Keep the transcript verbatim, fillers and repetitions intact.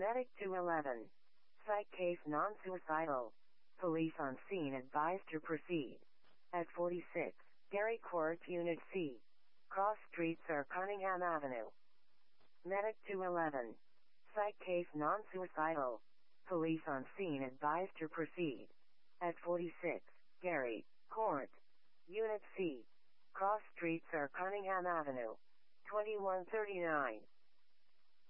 Medic two eleven. Psych case non-suicidal. Police on scene advised to proceed. At forty-six, Gary Court Unit C. Cross Street Sir Cunningham Avenue. Medic two eleven. Psych case non-suicidal. Police on scene advised to proceed. At forty-six, Gary Court Unit C. Cross Street Sir Cunningham Avenue. twenty-one thirty-nine.